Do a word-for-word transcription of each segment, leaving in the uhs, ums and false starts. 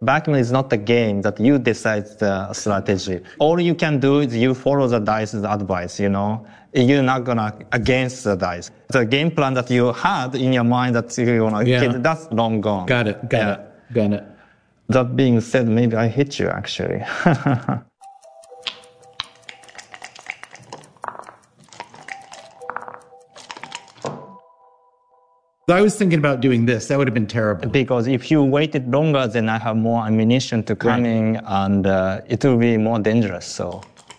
Backgammon is not the game that you decide the strategy. All you can do is you follow the dice's advice, you know. You're not gonna against the dice. The game plan that you had in your mind that you're gonna yeah. hit, that's long gone. Got it, got yeah. it, got it. That being said, maybe I hit you actually. I was thinking about doing this. That would have been terrible. Because if you waited longer, then I have more ammunition to come in, right. and uh, it will be more dangerous. So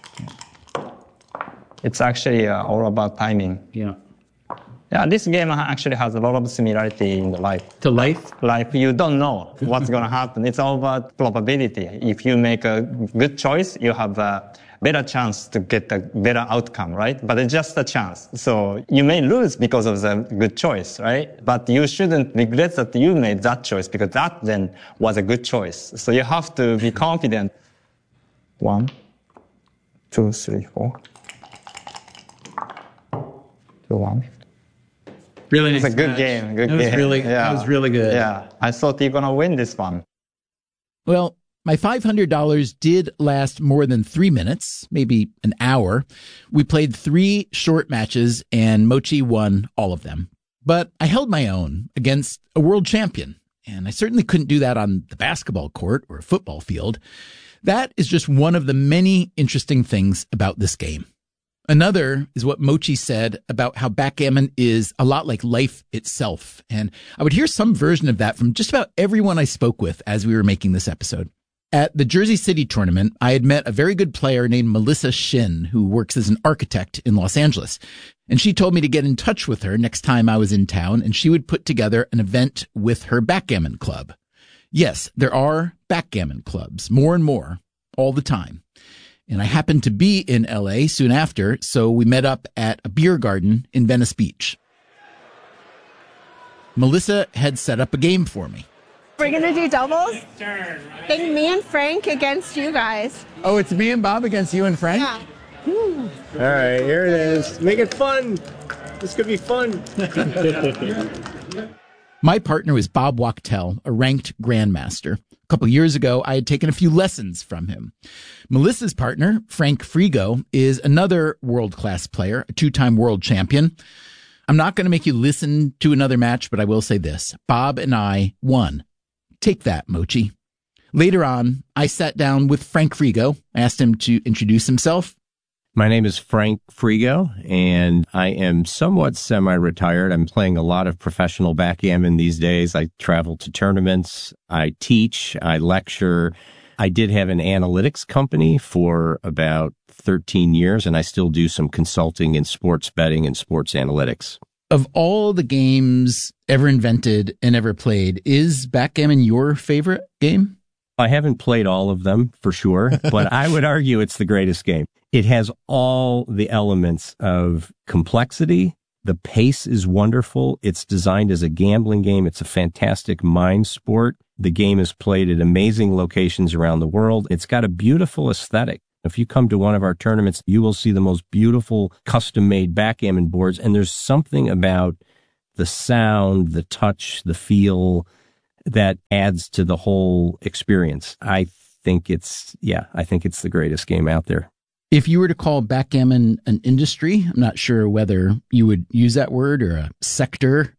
it's actually uh, all about timing. Yeah. Yeah, this game actually has a lot of similarity in the life. To life? Life, you don't know what's going to happen. It's all about probability. If you make a good choice, you have a better chance to get a better outcome, right? But it's just a chance. So you may lose because of the good choice, right? But you shouldn't regret that you made that choice because that then was a good choice. So you have to be confident. One, two, three, four. Two, one. Really nice. It's a good match. game. Good that was game. really, yeah. that was really good. Yeah, I thought you're gonna win this one. Well, my five hundred dollars did last more than three minutes, maybe an hour. We played three short matches and Mochi won all of them. But I held my own against a world champion, and I certainly couldn't do that on the basketball court or a football field. That is just one of the many interesting things about this game. Another is what Mochi said about how backgammon is a lot like life itself. And I would hear some version of that from just about everyone I spoke with as we were making this episode. At the Jersey City tournament, I had met a very good player named Melissa Shin, who works as an architect in Los Angeles. And she told me to get in touch with her next time I was in town, and she would put together an event with her backgammon club. Yes, there are backgammon clubs, more and more, all the time. And I happened to be in L A soon after, so we met up at a beer garden in Venice Beach. Melissa had set up a game for me. We're going to do doubles. I think me and Frank against you guys. Oh, it's me and Bob against you and Frank? Yeah. All right, here it is. Make it fun. This could be fun. My partner was Bob Wachtel, a ranked grandmaster. A couple years ago, I had taken a few lessons from him. Melissa's partner, Frank Frigo, is another world-class player, a two-time world champion. I'm not going to make you listen to another match, but I will say this. Bob and I won. Take that, Mochi. Later on, I sat down with Frank Frigo, asked him to introduce himself. My name is Frank Frigo, and I am somewhat semi-retired. I'm playing a lot of professional backgammon these days. I travel to tournaments, I teach, I lecture. I did have an analytics company for about thirteen years, and I still do some consulting in sports betting and sports analytics. Of all the games ever invented and ever played, is backgammon your favorite game? I haven't played all of them, for sure, but I would argue it's the greatest game. It has all the elements of complexity. The pace is wonderful. It's designed as a gambling game. It's a fantastic mind sport. The game is played at amazing locations around the world. It's got a beautiful aesthetic. If you come to one of our tournaments, you will see the most beautiful custom-made backgammon boards, and there's something about the sound, the touch, the feel that adds to the whole experience. I think it's, yeah, I think it's the greatest game out there. If you were to call backgammon an industry, I'm not sure whether you would use that word, or a sector,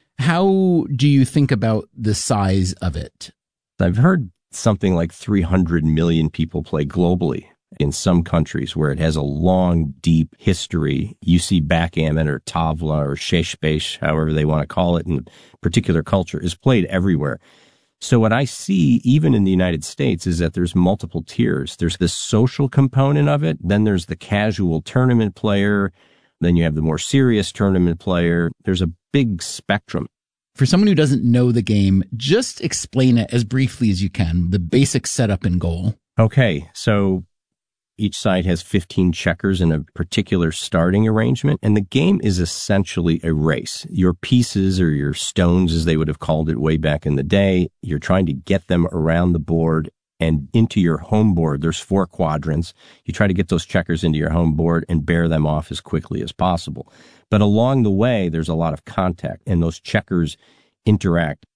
how do you think about the size of it? I've heard something like three hundred million people play globally. In some countries where it has a long, deep history, you see backgammon or tavla or sheshbesh, however they want to call it in a particular culture, is played everywhere. So what I see, even in the United States, is that there's multiple tiers. There's the social component of it. Then there's the casual tournament player. Then you have the more serious tournament player. There's a big spectrum. For someone who doesn't know the game, just explain it as briefly as you can, the basic setup and goal. Okay, so each side has fifteen checkers in a particular starting arrangement, and the game is essentially a race. Your pieces, or your stones as they would have called it way back in the day, you're trying to get them around the board and into your home board. There's four quadrants. You try to get those checkers into your home board and bear them off as quickly as possible. But along the way, there's a lot of contact, and those checkers interact.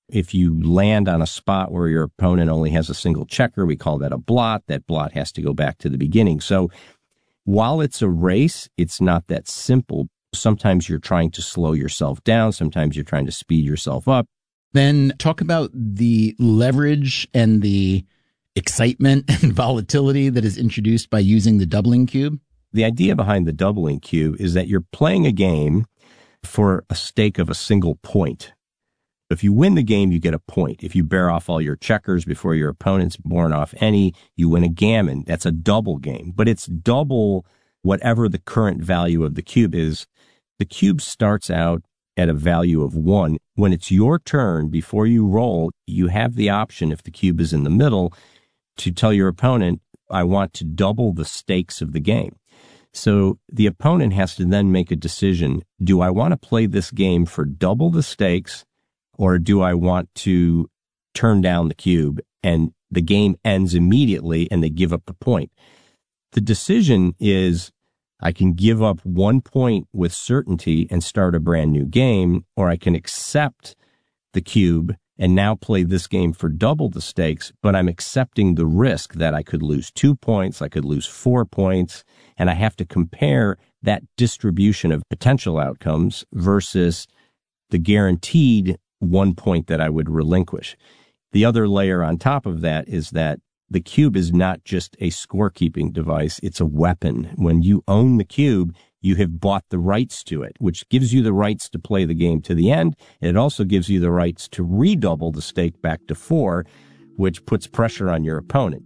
If you land on a spot where your opponent only has a single checker, we call that a blot. That blot has to go back to the beginning. So while it's a race, it's not that simple. Sometimes you're trying to slow yourself down. Sometimes you're trying to speed yourself up. Then talk about the leverage and the excitement and volatility that is introduced by using the doubling cube. The idea behind the doubling cube is that you're playing a game for a stake of a single point. If you win the game, you get a point. If you bear off all your checkers before your opponent's borne off any, you win a gammon. That's a double game, but it's double whatever the current value of the cube is. The cube starts out at a value of one. When it's your turn, before you roll, you have the option, if the cube is in the middle, to tell your opponent, I want to double the stakes of the game. So the opponent has to then make a decision. Do I want to play this game for double the stakes, or do I want to turn down the cube and the game ends immediately and they give up a point? The decision is, I can give up one point with certainty and start a brand new game, or I can accept the cube and now play this game for double the stakes, but I'm accepting the risk that I could lose two points, I could lose four points, and I have to compare that distribution of potential outcomes versus the guaranteed one point that I would relinquish. The other layer on top of that is that the cube is not just a scorekeeping device, it's a weapon. When you own the cube, you have bought the rights to it, which gives you the rights to play the game to the end. And it also gives you the rights to redouble the stake back to four, which puts pressure on your opponent.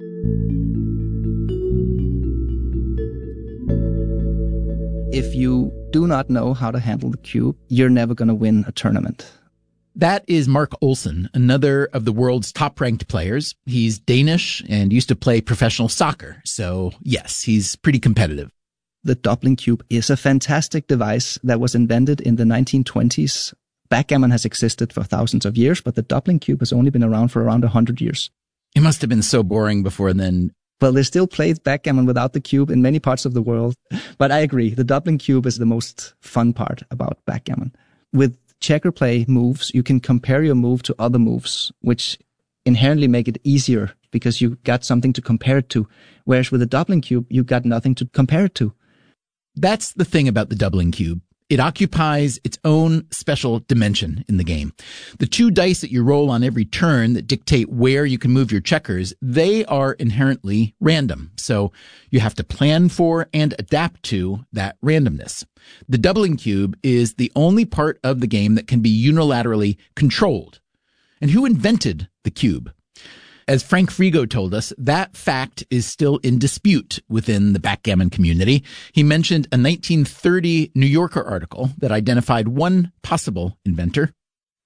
If you do not know how to handle the cube, you're never going to win a tournament. That is Mark Olsen, another of the world's top-ranked players. He's Danish and used to play professional soccer. So, yes, he's pretty competitive. The doubling cube is a fantastic device that was invented in the nineteen twenties. Backgammon has existed for thousands of years, but the doubling cube has only been around for around one hundred years. It must have been so boring before then. Well, they still play backgammon without the cube in many parts of the world. But I agree, the doubling cube is the most fun part about backgammon. With checker play moves, you can compare your move to other moves, which inherently make it easier because you got something to compare it to. Whereas with a doubling cube, you got nothing to compare it to. That's the thing about the doubling cube. It occupies its own special dimension in the game. The two dice that you roll on every turn that dictate where you can move your checkers, they are inherently random. So you have to plan for and adapt to that randomness. The doubling cube is the only part of the game that can be unilaterally controlled. And who invented the cube? As Frank Frigo told us, that fact is still in dispute within the backgammon community. He mentioned a nineteen thirty New Yorker article that identified one possible inventor.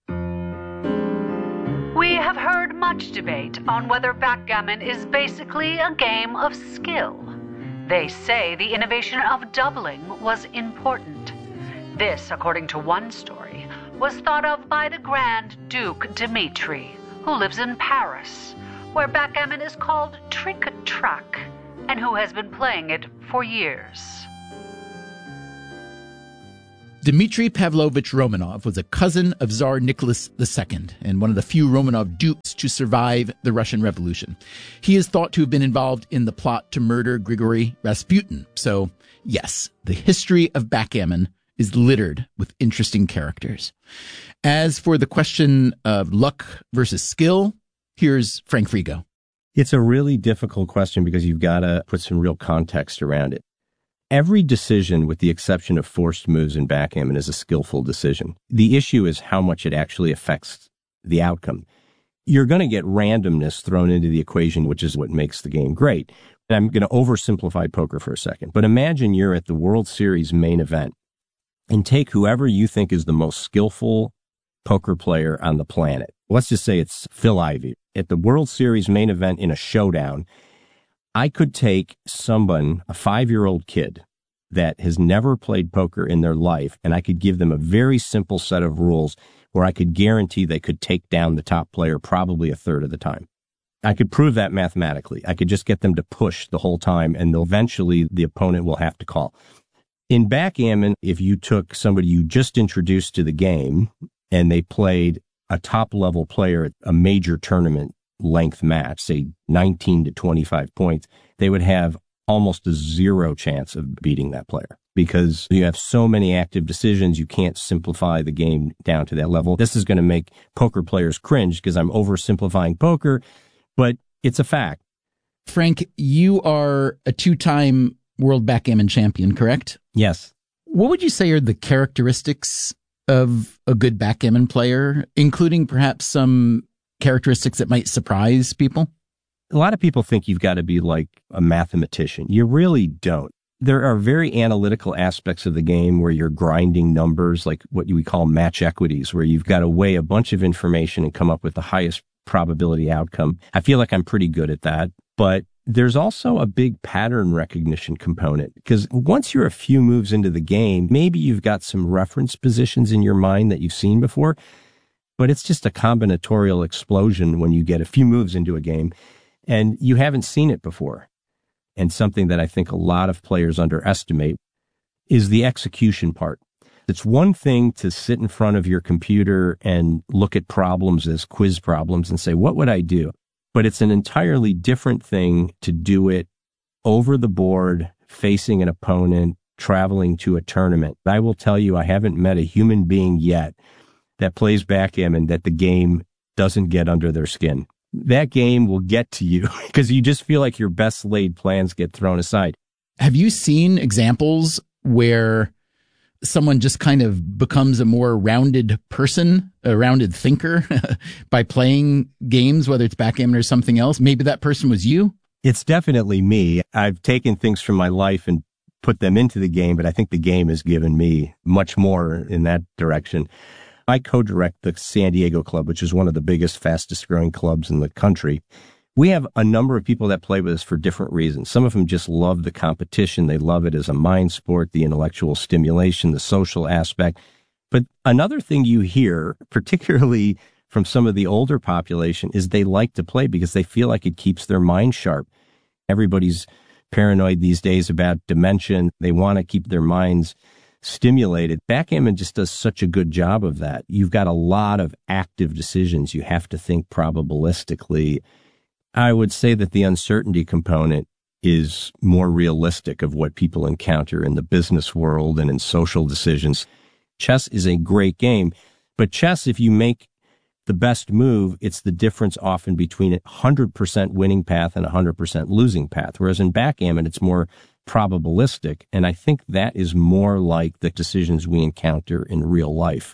We have heard much debate on whether backgammon is basically a game of skill. They say the innovation of doubling was important. This, according to one story, was thought of by the Grand Duke Dmitri, who lives in Paris, where backgammon is called trick-track, and who has been playing it for years. Dmitry Pavlovich Romanov was a cousin of Tsar Nicholas the Second and one of the few Romanov dukes to survive the Russian Revolution. He is thought to have been involved in the plot to murder Grigory Rasputin. So, yes, the history of backgammon is littered with interesting characters. As for the question of luck versus skill, here's Frank Frigo. It's a really difficult question because you've got to put some real context around it. Every decision, with the exception of forced moves in backgammon, is a skillful decision. The issue is how much it actually affects the outcome. You're going to get randomness thrown into the equation, which is what makes the game great. And I'm going to oversimplify poker for a second, but imagine you're at the World Series main event and take whoever you think is the most skillful poker player on the planet. Let's just say it's Phil Ivey. At the World Series main event in a showdown, I could take someone, a five-year-old kid that has never played poker in their life, and I could give them a very simple set of rules where I could guarantee they could take down the top player probably a third of the time. I could prove that mathematically. I could just get them to push the whole time, and eventually the opponent will have to call. In backgammon, if you took somebody you just introduced to the game and they played a top-level player at a major tournament length match, say nineteen to twenty-five points, they would have almost a zero chance of beating that player because you have so many active decisions. You can't simplify the game down to that level. This is going to make poker players cringe because I'm oversimplifying poker, but it's a fact. Frank, you are a two-time world backgammon champion, correct? Yes. What would you say are the characteristics of a good backgammon player, including perhaps some characteristics that might surprise people? A lot of people think you've got to be like a mathematician. You really don't. There are very analytical aspects of the game where you're grinding numbers, like what we call match equities, where you've got to weigh a bunch of information and come up with the highest probability outcome. I feel like I'm pretty good at that. But there's also a big pattern recognition component because once you're a few moves into the game, maybe you've got some reference positions in your mind that you've seen before, but it's just a combinatorial explosion when you get a few moves into a game and you haven't seen it before. And something that I think a lot of players underestimate is the execution part. It's one thing to sit in front of your computer and look at problems as quiz problems and say, what would I do? But it's an entirely different thing to do it over the board, facing an opponent, traveling to a tournament. I will tell you, I haven't met a human being yet that plays backgammon that the game doesn't get under their skin. That game will get to you because you just feel like your best laid plans get thrown aside. Have you seen examples where someone just kind of becomes a more rounded person, a rounded thinker by playing games, whether it's backgammon or something else? Maybe that person was you? It's definitely me. I've taken things from my life and put them into the game, but I think the game has given me much more in that direction. I co-direct the San Diego Club, which is one of the biggest, fastest growing clubs in the country. We have a number of people that play with us for different reasons. Some of them just love the competition. They love it as a mind sport, the intellectual stimulation, the social aspect. But another thing you hear, particularly from some of the older population, is they like to play because they feel like it keeps their mind sharp. Everybody's paranoid these days about dementia. They want to keep their minds stimulated. Backgammon just does such a good job of that. You've got a lot of active decisions. You have to think probabilistically. I would say that the uncertainty component is more realistic of what people encounter in the business world and in social decisions. Chess is a great game, but chess, if you make the best move, it's the difference often between a one hundred percent winning path and a one hundred percent losing path. Whereas in backgammon, it's more probabilistic, and I think that is more like the decisions we encounter in real life.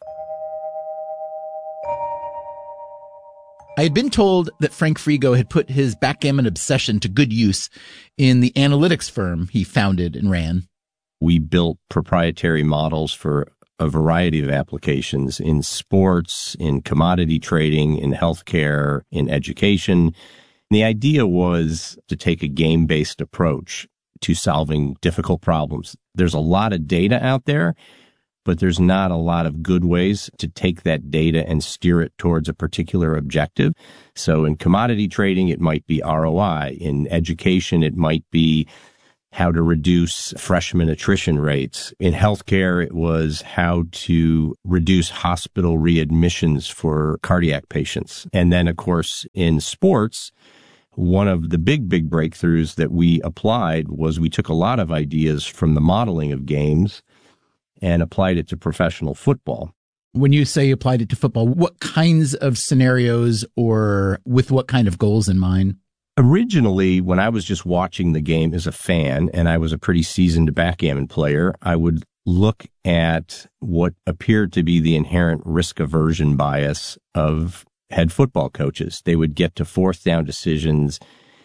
I had been told that Frank Frigo had put his backgammon obsession to good use in the analytics firm he founded and ran. We built proprietary models for a variety of applications in sports, in commodity trading, in healthcare, in education. And the idea was to take a game-based approach to solving difficult problems. There's a lot of data out there, but there's not a lot of good ways to take that data and steer it towards a particular objective. So in commodity trading, it might be R O I. In education, it might be how to reduce freshman attrition rates. In healthcare, it was how to reduce hospital readmissions for cardiac patients. And then, of course, in sports, one of the big, big breakthroughs that we applied was we took a lot of ideas from the modeling of games and applied it to professional football. When you say you applied it to football, what kinds of scenarios or with what kind of goals in mind? Originally, when I was just watching the game as a fan, and I was a pretty seasoned backgammon player, I would look at what appeared to be the inherent risk aversion bias of head football coaches. They would get to fourth down decisions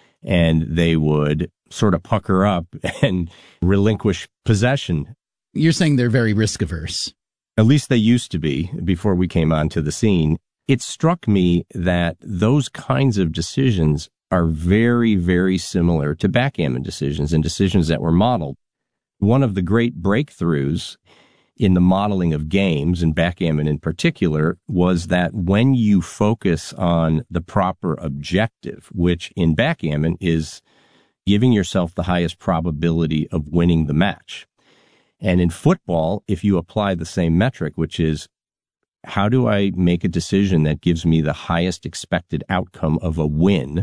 and they would sort of pucker up and relinquish possession. You're saying they're very risk averse. At least they used to be before we came onto the scene. It struck me that those kinds of decisions are very, very similar to backgammon decisions and decisions that were modeled. One of the great breakthroughs in the modeling of games, and backgammon in particular, was that when you focus on the proper objective, which in backgammon is giving yourself the highest probability of winning the match. And in football, if you apply the same metric, which is how do I make a decision that gives me the highest expected outcome of a win,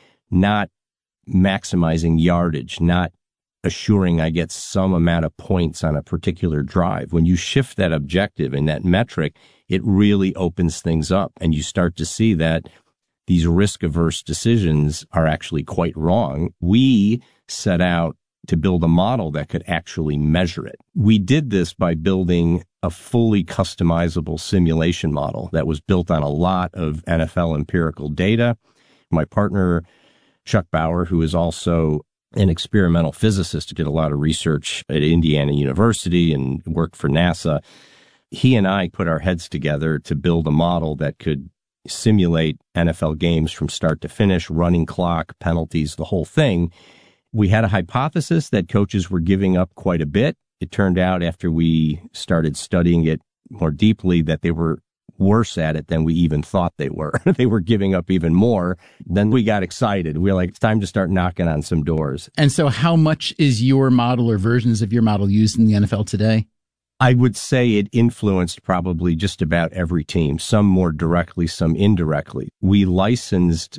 not maximizing yardage, not assuring I get some amount of points on a particular drive. When you shift that objective and that metric, it really opens things up, and you start to see that these risk-averse decisions are actually quite wrong. We set out to build a model that could actually measure it. We did this by building a fully customizable simulation model that was built on a lot of N F L empirical data. My partner, Chuck Bauer, who is also an experimental physicist who did a lot of research at Indiana University and worked for NASA, he and I put our heads together to build a model that could simulate N F L games from start to finish, running clock, penalties, the whole thing. We had a hypothesis that coaches were giving up quite a bit. It turned out after we started studying it more deeply that they were worse at it than we even thought they were. They were giving up even more. Then we got excited. We were like, it's time to start knocking on some doors. And so how much is your model or versions of your model used in the N F L today? I would say it influenced probably just about every team, some more directly, some indirectly. We licensed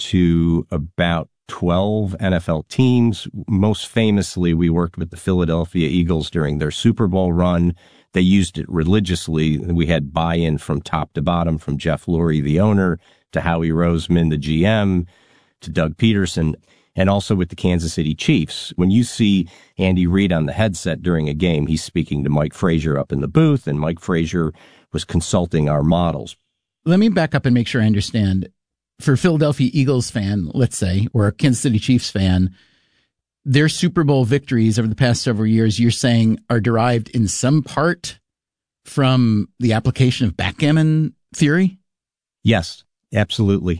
to about twelve N F L teams. Most famously, we worked with the Philadelphia Eagles during their Super Bowl run. They used it religiously. We had buy-in from top to bottom, from Jeff Lurie, the owner, to Howie Roseman, the G M, to Doug Peterson, and also with the Kansas City Chiefs. When you see Andy Reid on the headset during a game, he's speaking to Mike Frazier up in the booth, and Mike Frazier was consulting our models. Let me back up and make sure I understand. For a Philadelphia Eagles fan, let's say, or a Kansas City Chiefs fan, their Super Bowl victories over the past several years, you're saying, are derived in some part from the application of backgammon theory? Yes, absolutely.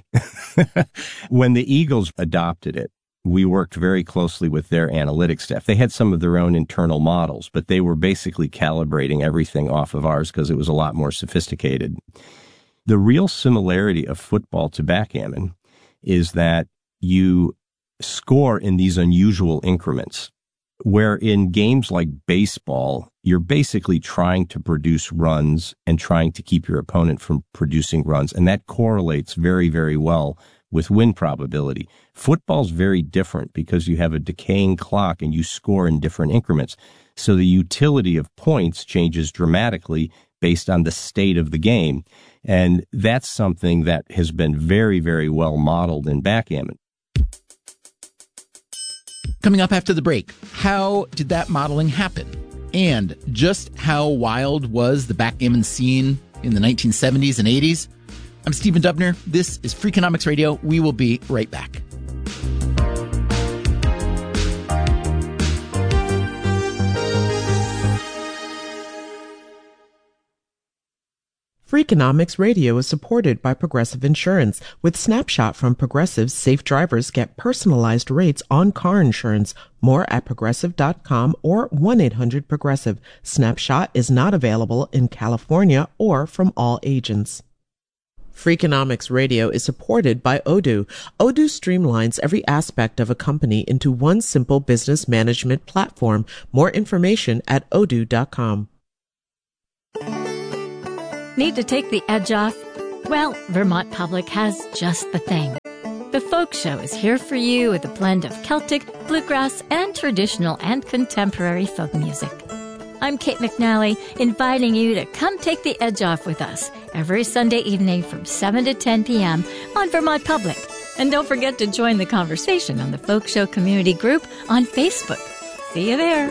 When the Eagles adopted it, we worked very closely with their analytics staff. They had some of their own internal models, but they were basically calibrating everything off of ours because it was a lot more sophisticated. The real similarity of football to backgammon is that you score in these unusual increments, where in games like baseball, you're basically trying to produce runs and trying to keep your opponent from producing runs. And that correlates very, very well with win probability. Football's very different because you have a decaying clock and you score in different increments. So the utility of points changes dramatically based on the state of the game. And that's something that has been very, very well modeled in backgammon. Coming up after the break, how did that modeling happen? And just how wild was the backgammon scene in the nineteen seventies and eighties? I'm Stephen Dubner. This is Freakonomics Radio. We will be right back. Freakonomics Radio is supported by Progressive Insurance. With Snapshot from Progressive, safe drivers get personalized rates on car insurance. More at progressive dot com or one eight hundred progressive. Snapshot is not available in California or from all agents. Freakonomics Radio is supported by Odoo. Odoo streamlines every aspect of a company into one simple business management platform. More information at odoo dot com. Need to take the edge off? Well, Vermont Public has just the thing. The Folk Show is here for you with a blend of Celtic, bluegrass, and traditional and contemporary folk music. I'm Kate McNally, inviting you to come take the edge off with us every Sunday evening from seven to ten p.m. on Vermont Public. And don't forget to join the conversation on the Folk Show community group on Facebook. See you there.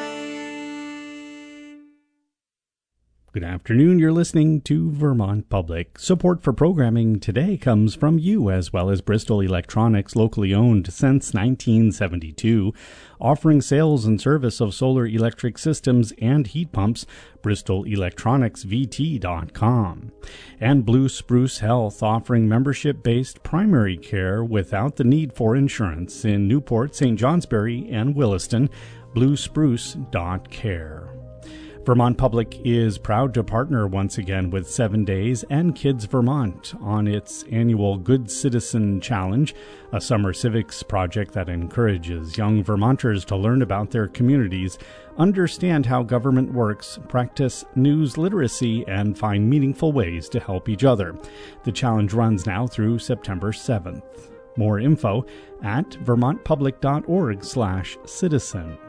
Good afternoon. You're listening to Vermont Public. Support for programming today comes from you, as well as Bristol Electronics, locally owned since nineteen seventy-two, offering sales and service of solar electric systems and heat pumps. bristol electronics v t dot com. And Blue Spruce Health, offering membership-based primary care without the need for insurance in Newport, Saint Johnsbury, and Williston. blue spruce dot care. Vermont Public is proud to partner once again with Seven Days and Kids Vermont on its annual Good Citizen Challenge, a summer civics project that encourages young Vermonters to learn about their communities, understand how government works, practice news literacy, and find meaningful ways to help each other. The challenge runs now through September seventh. More info at vermontpublic.org slash citizen.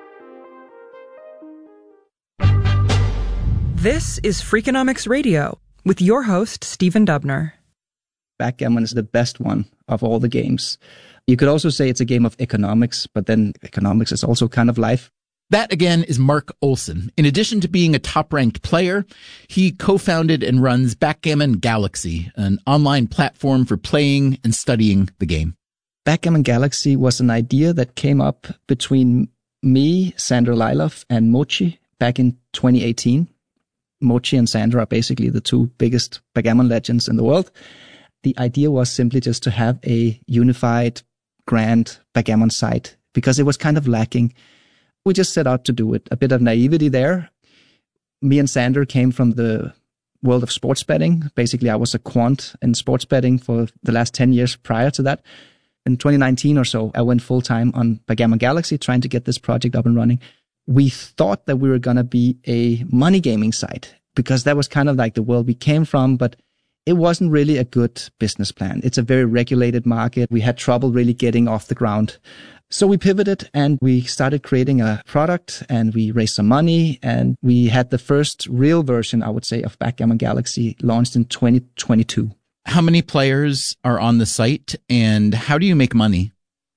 This is Freakonomics Radio with your host, Stephen Dubner. Backgammon is the best one of all the games. You could also say it's a game of economics, but then economics is also kind of life. That, again, is Mark Olson. In addition to being a top-ranked player, he co-founded and runs Backgammon Galaxy, an online platform for playing and studying the game. Backgammon Galaxy was an idea that came up between me, Sandra Liloff, and Mochi back in twenty eighteen. Mochi and Sandra are basically the two biggest backgammon legends in the world. The idea was simply just to have a unified, grand backgammon site because it was kind of lacking. We just set out to do it. A bit of naivety there. Me and Sandra came from the world of sports betting. Basically, I was a quant in sports betting for the last ten years prior to that. In twenty nineteen or so, I went full-time on Backgammon Galaxy trying to get this project up and running. We thought that we were going to be a money gaming site because that was kind of like the world we came from, but it wasn't really a good business plan. It's a very regulated market. We had trouble really getting off the ground. So we pivoted and we started creating a product and we raised some money and we had the first real version, I would say, of Backgammon Galaxy launched in twenty twenty-two. How many players are on the site and how do you make money?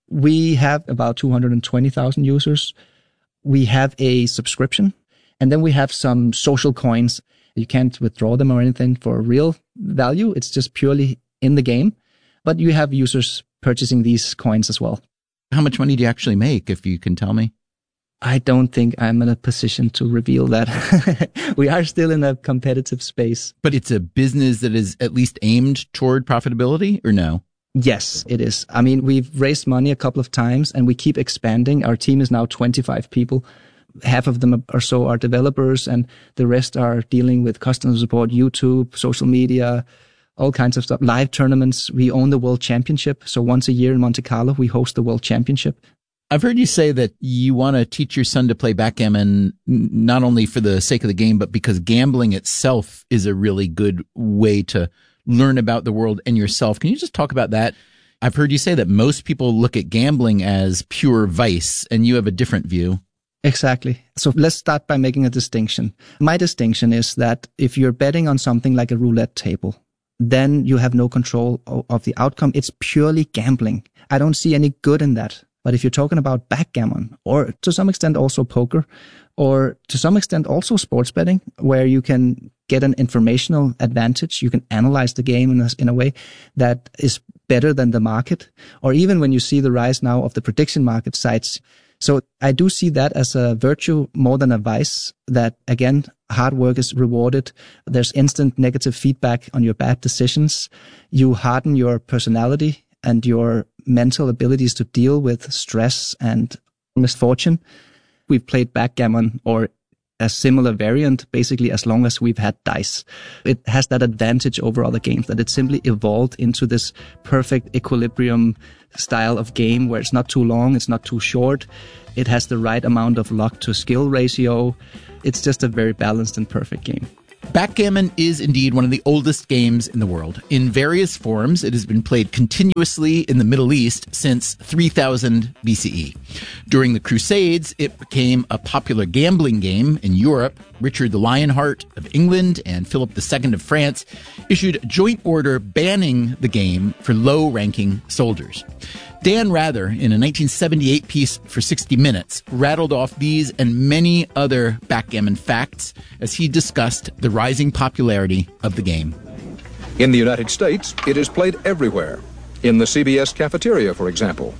We have about two hundred twenty thousand users. We have a subscription, and then we have some social coins. You can't withdraw them or anything for real value. It's just purely in the game. But you have users purchasing these coins as well. How much money do you actually make, if you can tell me? I don't think I'm in a position to reveal that. We are still in a competitive space. But it's a business that is at least aimed toward profitability, or no? Yes, it is. I mean, we've raised money a couple of times and we keep expanding. Our team is now twenty-five people. Half of them or so are developers and the rest are dealing with customer support, YouTube, social media, all kinds of stuff. Live tournaments. We own the World Championship. So once a year in Monte Carlo, we host the World Championship. I've heard you say that you want to teach your son to play backgammon not only for the sake of the game, but because gambling itself is a really good way to learn about the world and yourself. Can you just talk about that? I've heard you say that most people look at gambling as pure vice, and you have a different view. Exactly. So let's start by making a distinction. My distinction is that if you're betting on something like a roulette table, then you have no control of the outcome. It's purely gambling. I don't see any good in that. But if you're talking about backgammon, or to some extent also poker, or to some extent also sports betting, where you can get an informational advantage, you can analyze the game in a, in a way that is better than the market, or even when you see the rise now of the prediction market sites. So I do see that as a virtue more than a vice, that again, hard work is rewarded. There's instant negative feedback on your bad decisions. You harden your personality and your mental abilities to deal with stress and misfortune. We've played backgammon or a similar variant basically as long as we've had dice. It has that advantage over other games that it simply evolved into this perfect equilibrium style of game where it's not too long, it's not too short. It has the right amount of luck to skill ratio. It's just a very balanced and perfect game. Backgammon is indeed one of the oldest games in the world. In various forms, it has been played continuously in the Middle East since three thousand B C E. During the Crusades, it became a popular gambling game in Europe. Richard the Lionheart of England and Philip the Second of France issued a joint order banning the game for low-ranking soldiers. Dan Rather, in a nineteen seventy-eight piece for sixty minutes, rattled off these and many other backgammon facts as he discussed the rising popularity of the game. In the United States, it is played everywhere. In the C B S cafeteria, for example.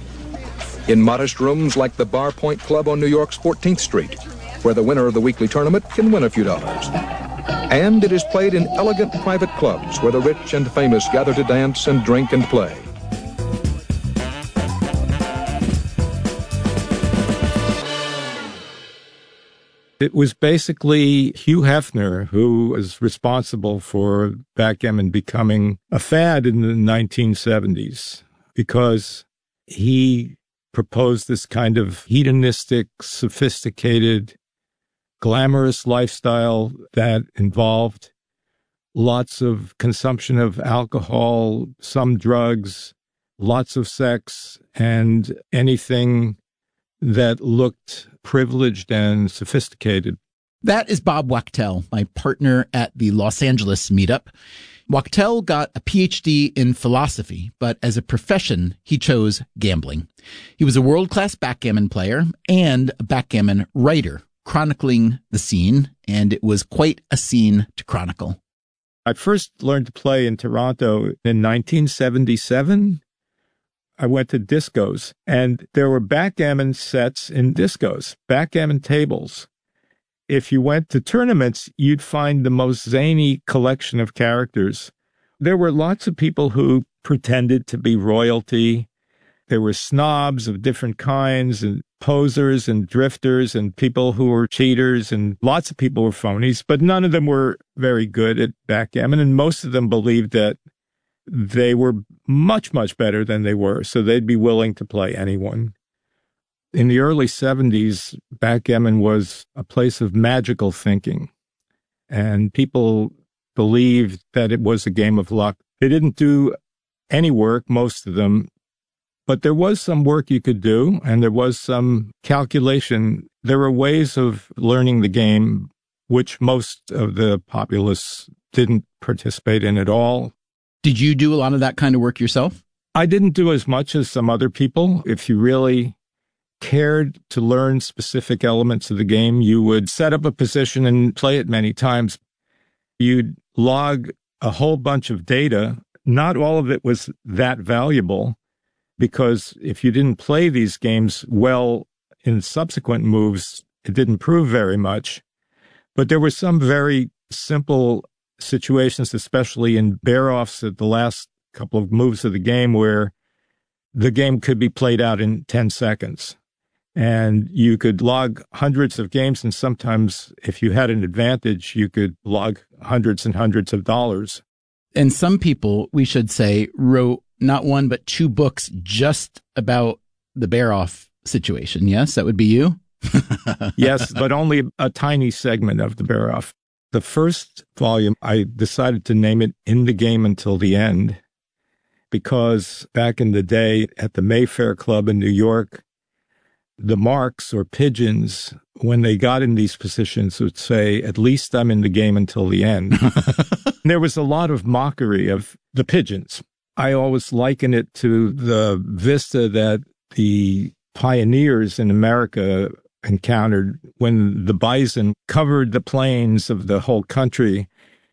In modest rooms like the Bar Point Club on New York's fourteenth Street, where the winner of the weekly tournament can win a few dollars. And it is played in elegant private clubs where the rich and famous gather to dance and drink and play. It was basically Hugh Hefner who was responsible for backgammon becoming a fad in the nineteen seventies, because he proposed this kind of hedonistic, sophisticated, glamorous lifestyle that involved lots of consumption of alcohol, some drugs, lots of sex, and anything that looked privileged and sophisticated. That is Bob Wachtel, my partner at the Los Angeles meetup. Wachtel got a P H D in philosophy, but as a profession, he chose gambling. He was a world-class backgammon player and a backgammon writer, chronicling the scene, and it was quite a scene to chronicle. I first learned to play in Toronto in nineteen seventy-seven. I went to discos, and there were backgammon sets in discos, backgammon tables. If you went to tournaments, you'd find the most zany collection of characters. There were lots of people who pretended to be royalty. There were snobs of different kinds, and posers and drifters, and people who were cheaters, and lots of people were phonies, but none of them were very good at backgammon, and most of them believed that they were much, much better than they were, so they'd be willing to play anyone. In the early seventies, backgammon was a place of magical thinking, and people believed that it was a game of luck. They didn't do any work, most of them, but there was some work you could do, and there was some calculation. There were ways of learning the game which most of the populace didn't participate in at all. Did you do a lot of that kind of work yourself? I didn't do as much as some other people. If you really cared to learn specific elements of the game, you would set up a position and play it many times. You'd log a whole bunch of data. Not all of it was that valuable, because if you didn't play these games well in subsequent moves, it didn't prove very much. But there were some very simple situations, especially in bear-offs at the last couple of moves of the game, where the game could be played out in ten seconds. And you could log hundreds of games, and sometimes, if you had an advantage, you could log hundreds and hundreds of dollars. And some people, we should say, wrote not one but two books just about the bear-off situation. Yes, that would be you? Yes, but only a tiny segment of the bear-off. The first volume, I decided to name it In the Game Until the End, because back in the day at the Mayfair Club in New York, the marks or pigeons, when they got in these positions, would say, "At least I'm in the game until the end." There was a lot of mockery of the pigeons. I always liken it to the vista that the pioneers in America encountered when the bison covered the plains of the whole country,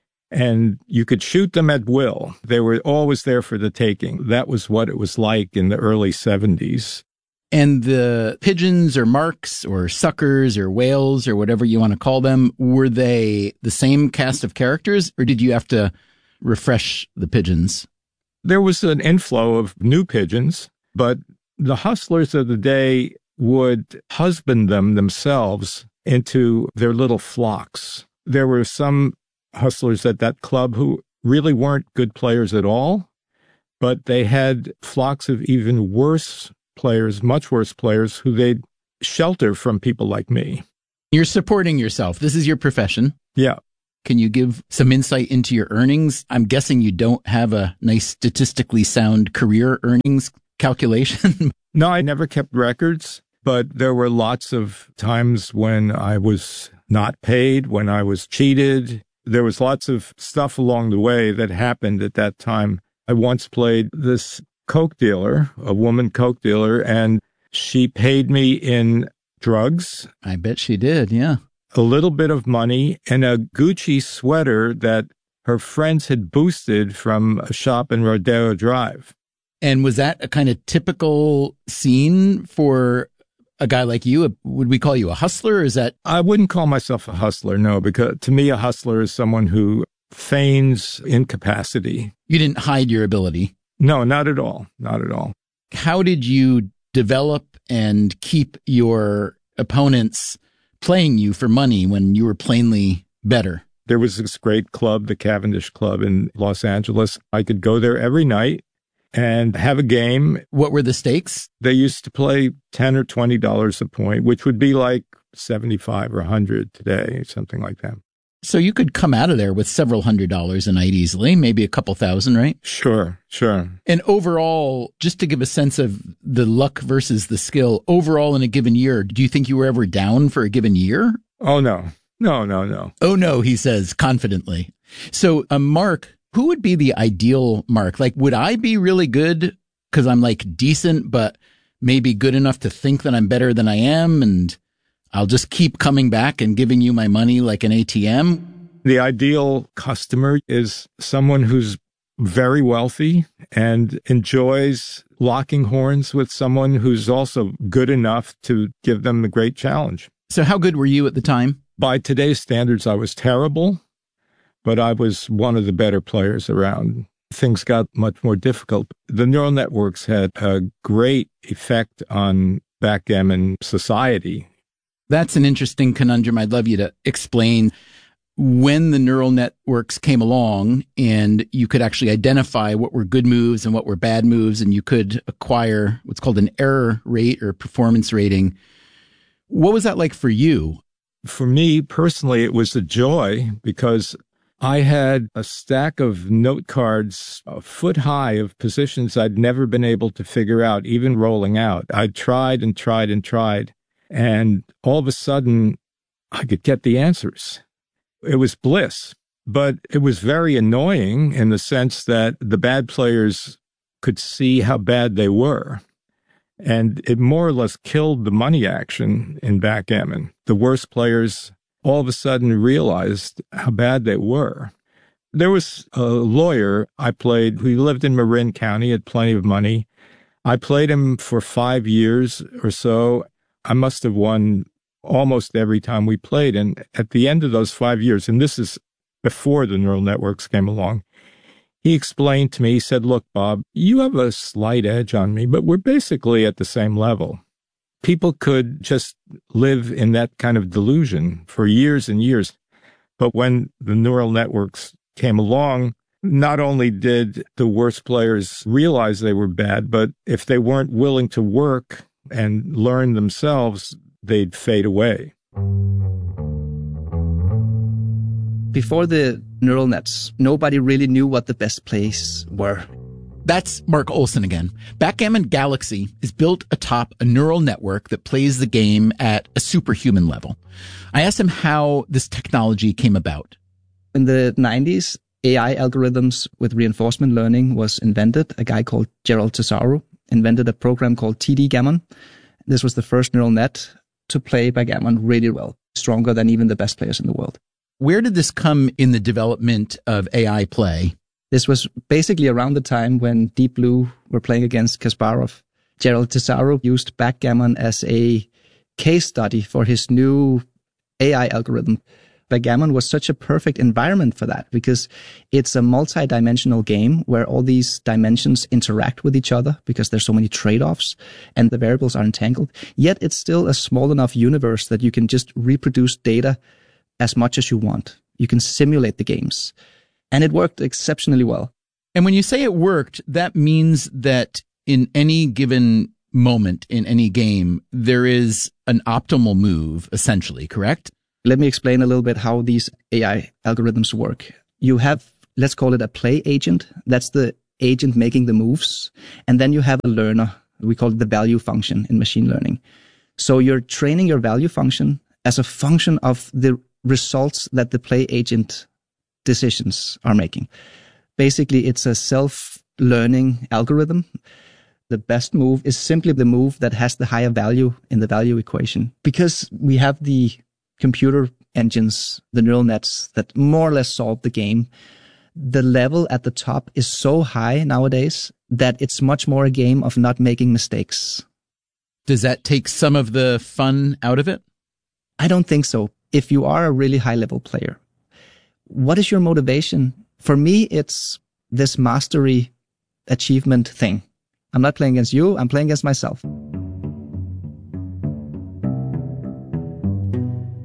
and you could shoot them at will. They were always there for the taking. That was what it was like in the early seventies. And the pigeons or marks or suckers or whales or whatever you want to call them, were they the same cast of characters, or did you have to refresh the pigeons? There was an inflow of new pigeons, but the hustlers of the day would husband them themselves into their little flocks. There were some hustlers at that club who really weren't good players at all, but they had flocks of even worse players, much worse players, who they'd shelter from people like me. You're supporting yourself. This is your profession. Yeah. Can you give some insight into your earnings? I'm guessing you don't have a nice statistically sound career earnings calculation. No, I never kept records, but there were lots of times when I was not paid, when I was cheated. There was lots of stuff along the way that happened at that time. I once played this Coke dealer, a woman Coke dealer, and she paid me in drugs. I bet she did, yeah. A little bit of money and a Gucci sweater that her friends had boosted from a shop in Rodeo Drive. And was that a kind of typical scene for a guy like you? Would we call you a hustler, or is that... I wouldn't call myself a hustler, no, because to me, a hustler is someone who feigns incapacity. You didn't hide your ability? No, not at all. Not at all. How did you develop and keep your opponents playing you for money when you were plainly better? There was this great club, the Cavendish Club in Los Angeles. I could go there every night and have a game. What were the stakes? They used to play ten or twenty dollars a point, which would be like seventy-five or one hundred today, something like that. So you could come out of there with several hundred dollars a night easily, maybe a couple thousand, right? Sure, sure. And overall, just to give a sense of the luck versus the skill, overall in a given year, do you think you were ever down for a given year? Oh, no. No, no, no. Oh, no, he says confidently. So, uh, Mark, who would be the ideal Mark? Like, would I be really good because I'm like decent, but maybe good enough to think that I'm better than I am, and I'll just keep coming back and giving you my money like an A T M? The ideal customer is someone who's very wealthy and enjoys locking horns with someone who's also good enough to give them the great challenge. So how good were you at the time? By today's standards, I was terrible, but I was one of the better players around. Things got much more difficult. The neural networks had a great effect on backgammon society. That's an interesting conundrum. I'd love you to explain. When the neural networks came along and you could actually identify what were good moves and what were bad moves, and you could acquire what's called an error rate or performance rating. What was that like for you? For me personally, it was a joy because I had a stack of note cards a foot high of positions I'd never been able to figure out, even rolling out. I'd tried and tried and tried, and all of a sudden I could get the answers. It was bliss, but it was very annoying in the sense that the bad players could see how bad they were. And it more or less killed the money action in backgammon. The worst players all of a sudden realized how bad they were. There was a lawyer I played who lived in Marin County, had plenty of money. I played him for five years or so. I must have won almost every time we played. And at the end of those five years, and this is before the neural networks came along, he explained to me, he said, look, Bob, you have a slight edge on me, but we're basically at the same level. People could just live in that kind of delusion for years and years. But when the neural networks came along, not only did the worst players realize they were bad, but if they weren't willing to work and learn themselves, they'd fade away. Before the neural nets, nobody really knew what the best plays were. That's Mark Olson again. Backgammon Galaxy is built atop a neural network that plays the game at a superhuman level. I asked him how this technology came about. In the nineties, A I algorithms with reinforcement learning was invented. A guy called Gerald Tesaro invented a program called T D Gammon. This was the first neural net to play backgammon really well, stronger than even the best players in the world. Where did this come in the development of A I play? This was basically around the time when Deep Blue were playing against Kasparov. Gerald Tesaro used backgammon as a case study for his new A I algorithm. Backgammon was such a perfect environment for that because it's a multi-dimensional game where all these dimensions interact with each other because there's so many trade-offs and the variables are entangled. Yet it's still a small enough universe that you can just reproduce data as much as you want. You can simulate the games. And it worked exceptionally well. And when you say it worked, that means that in any given moment in any game, there is an optimal move, essentially, correct? Let me explain a little bit how these A I algorithms work. You have, let's call it a play agent. That's the agent making the moves. And then you have a learner. We call it the value function in machine learning. So you're training your value function as a function of the results that the play agent decisions are making. Basically, it's a self-learning algorithm. The best move is simply the move that has the higher value in the value equation. Because we have the computer engines, the neural nets that more or less solve the game, the level at the top is so high nowadays that it's much more a game of not making mistakes. Does that take some of the fun out of it? I don't think so. If you are a really high-level player, what is your motivation? For me, it's this mastery achievement thing. I'm not playing against you, I'm playing against myself.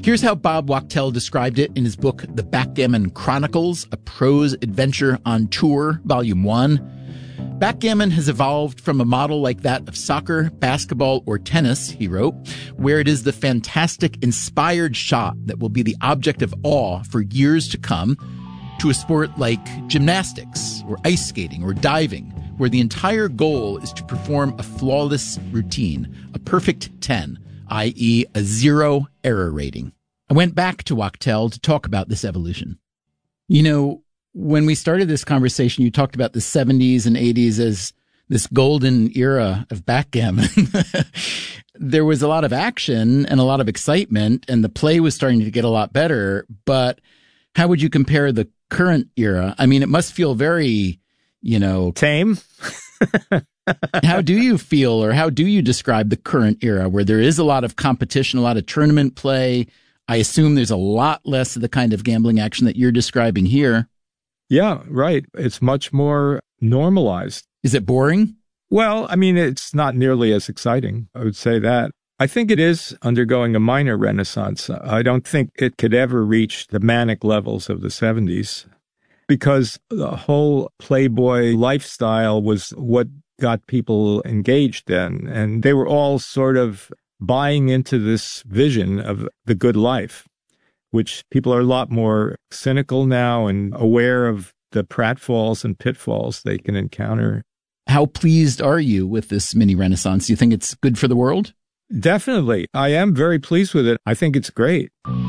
Here's how Bob Wachtel described it in his book, The Backgammon Chronicles, a prose adventure on tour, Volume one. Backgammon has evolved from a model like that of soccer, basketball, or tennis, he wrote, where it is the fantastic, inspired shot that will be the object of awe for years to come, to a sport like gymnastics, or ice skating, or diving, where the entire goal is to perform a flawless routine, a perfect ten, that is a zero error rating. I went back to Wachtel to talk about this evolution. You know, when we started this conversation, you talked about the seventies and eighties as this golden era of backgammon. There was a lot of action and a lot of excitement, and the play was starting to get a lot better. But how would you compare the current era? I mean, it must feel very, you know... tame. How do you feel, or how do you describe the current era where there is a lot of competition, a lot of tournament play? I assume there's a lot less of the kind of gambling action that you're describing here. Yeah, right. It's much more normalized. Is it boring? Well, I mean, it's not nearly as exciting. I would say that. I think it is undergoing a minor renaissance. I don't think it could ever reach the manic levels of the seventies because the whole Playboy lifestyle was what got people engaged then. And they were all sort of buying into this vision of the good life, which people are a lot more cynical now and aware of the pratfalls and pitfalls they can encounter. How pleased are you with this mini renaissance? Do you think it's good for the world? Definitely. I am very pleased with it. I think it's great.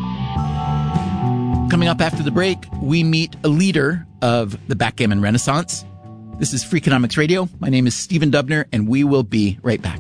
Coming up after the break, we meet a leader of the backgammon renaissance. This is Freakonomics Radio. My name is Stephen Dubner, and we will be right back.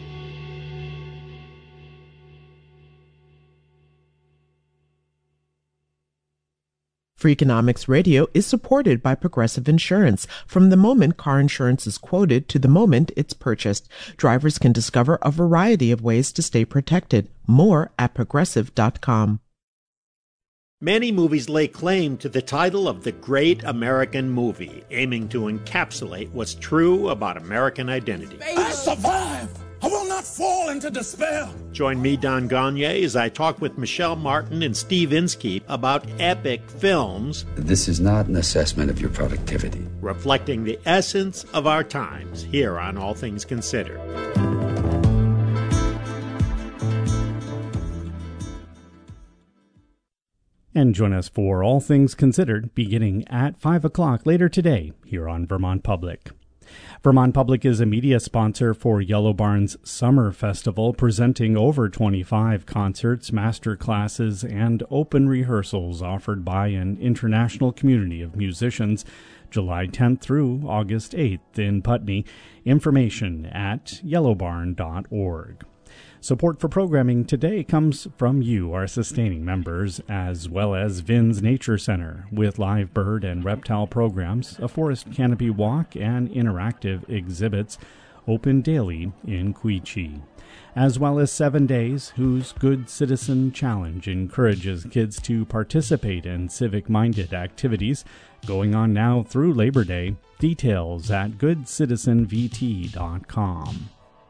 Freakonomics Radio is supported by Progressive Insurance. From the moment car insurance is quoted to the moment it's purchased, drivers can discover a variety of ways to stay protected. More at progressive dot com. Many movies lay claim to the title of the Great American Movie, aiming to encapsulate what's true about American identity. I survive! I will not fall into despair! Join me, Don Gagne, as I talk with Michelle Martin and Steve Inskeep about epic films. This is not an assessment of your productivity. Reflecting the essence of our times here on All Things Considered. And join us for All Things Considered beginning at five o'clock later today here on Vermont Public. Vermont Public is a media sponsor for Yellow Barn's Summer Festival, presenting over twenty-five concerts, master classes, and open rehearsals offered by an international community of musicians, July tenth through August eighth in Putney. Information at yellow barn dot org. Support for programming today comes from you, our sustaining members, as well as Vin's Nature Center, with live bird and reptile programs, a forest canopy walk, and interactive exhibits, open daily in Quechee. As well as Seven Days, whose Good Citizen Challenge encourages kids to participate in civic-minded activities, going on now through Labor Day. Details at good citizen v t dot com.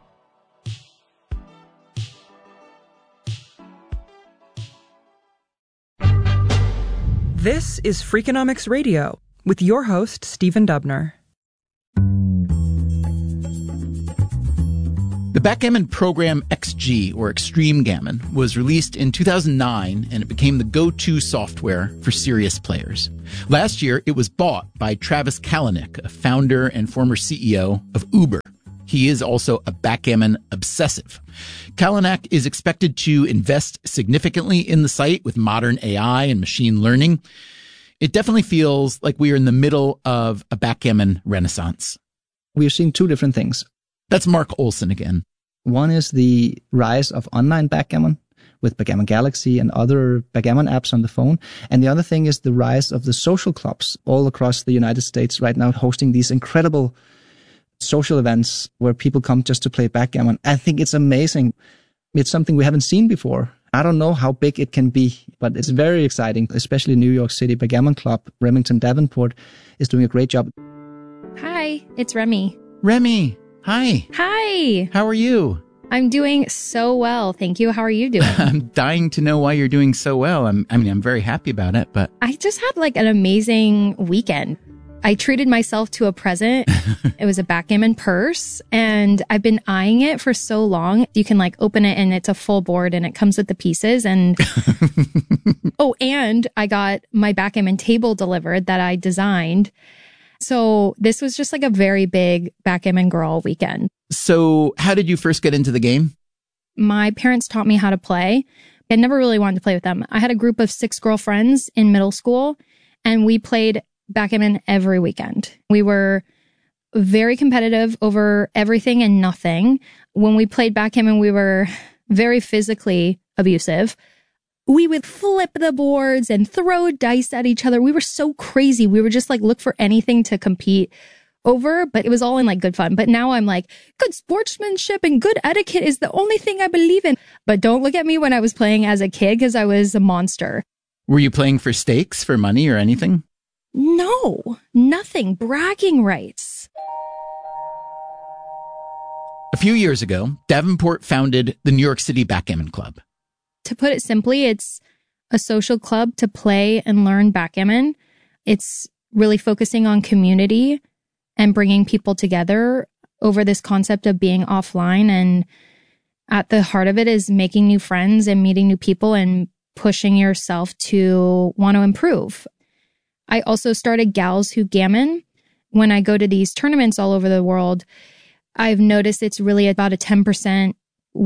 This is Freakonomics Radio with your host, Stephen Dubner. The backgammon program X G, or Extreme Gammon, was released in two thousand nine, and it became the go-to software for serious players. Last year, it was bought by Travis Kalanick, a founder and former C E O of Uber. He is also a backgammon obsessive. Kalanick is expected to invest significantly in the site with modern A I and machine learning. It definitely feels like we are in the middle of a backgammon renaissance. We are seeing two different things. That's Mark Olson again. One is the rise of online backgammon with Backgammon Galaxy and other backgammon apps on the phone. And the other thing is the rise of the social clubs all across the United States right now, hosting these incredible social events where people come just to play backgammon. I think it's amazing. It's something we haven't seen before. I don't know how big it can be, but it's very exciting, especially New York City Backgammon Club. Remington Davenport is doing a great job. Hi, it's Remy. Remy, hi. Hi. How are you? I'm doing so well. Thank you. How are you doing? I'm dying to know why you're doing so well. I'm, I mean, I'm very happy about it, but I just had like an amazing weekend. I treated myself to a present. It was a backgammon purse, and I've been eyeing it for so long. You can like open it and it's a full board and it comes with the pieces. And oh, and I got my backgammon table delivered that I designed. So this was just like a very big backgammon girl weekend. So how did you first get into the game? My parents taught me how to play. I never really wanted to play with them. I had a group of six girlfriends in middle school, and we played backgammon every weekend. We were very competitive over everything and nothing. When we played backgammon, we were very physically abusive. We would flip the boards and throw dice at each other. We were so crazy. We were just like, look for anything to compete over, but it was all in like good fun. But now I'm like, good sportsmanship and good etiquette is the only thing I believe in. But don't look at me when I was playing as a kid, because I was a monster. Were you playing for stakes, for money or anything? No, nothing. Bragging rights. A few years ago, Davenport founded the New York City Backgammon Club. To put it simply, it's a social club to play and learn backgammon. It's really focusing on community and bringing people together over this concept of being offline. And at the heart of it is making new friends and meeting new people and pushing yourself to want to improve. I also started Gals Who Gammon. When I go to these tournaments all over the world, I've noticed it's really about a ten percent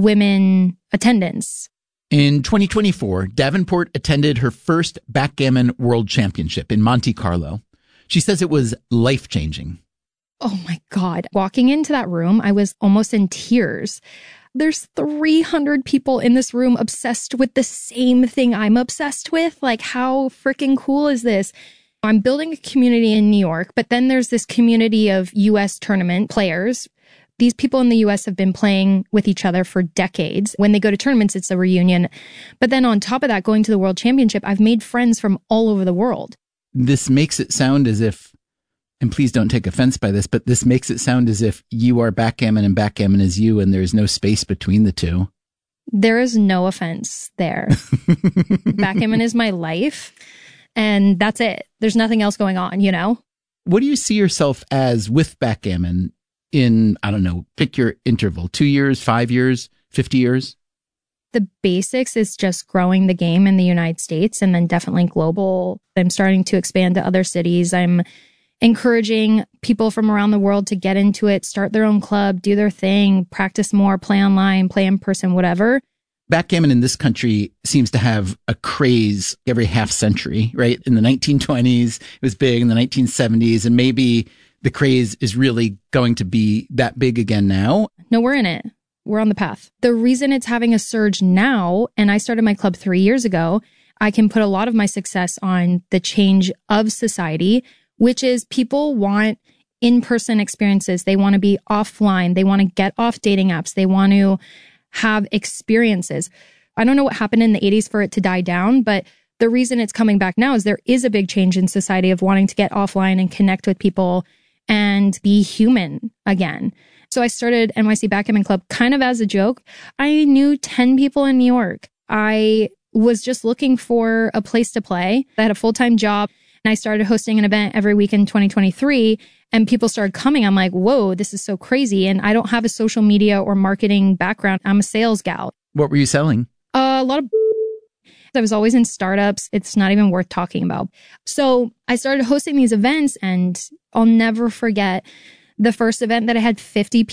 women attendance. In twenty twenty-four, Davenport attended her first Backgammon World Championship in Monte Carlo. She says it was life-changing. Oh my God. Walking into that room, I was almost in tears. There's three hundred people in this room obsessed with the same thing I'm obsessed with. Like, how freaking cool is this? I'm building a community in New York, but then there's this community of U S tournament players. These people in the U S have been playing with each other for decades. When they go to tournaments, it's a reunion. But then on top of that, going to the World Championship, I've made friends from all over the world. This makes it sound as if, and please don't take offense by this, but this makes it sound as if you are backgammon and backgammon is you, and there's no space between the two. There is no offense there. Backgammon is my life, and that's it. There's nothing else going on, you know? What do you see yourself as with backgammon in, I don't know, pick your interval, two years, five years, fifty years? The basics is just growing the game in the United States and then definitely global. I'm starting to expand to other cities. I'm encouraging people from around the world to get into it, start their own club, do their thing, practice more, play online, play in person, whatever. Backgammon in this country seems to have a craze every half century, right? In the nineteen twenties, it was big. In the nineteen seventies, and maybe the craze is really going to be that big again now. No, we're in it. We're on the path. The reason it's having a surge now, and I started my club three years ago, I can put a lot of my success on the change of society, which is people want in-person experiences. They want to be offline. They want to get off dating apps. They want to have experiences. I don't know what happened in the eighties for it to die down, but the reason it's coming back now is there is a big change in society of wanting to get offline and connect with people and be human again. So I started N Y C Backgammon Club kind of as a joke. I knew ten people in New York. I was just looking for a place to play. I had a full-time job, and I started hosting an event every week in twenty twenty-three, and people started coming. I'm like, whoa, this is so crazy. And I don't have a social media or marketing background. I'm a sales gal. What were you selling? Uh, a lot of I was always in startups. It's not even worth talking about. So I started hosting these events, and I'll never forget the first event that I had fifty people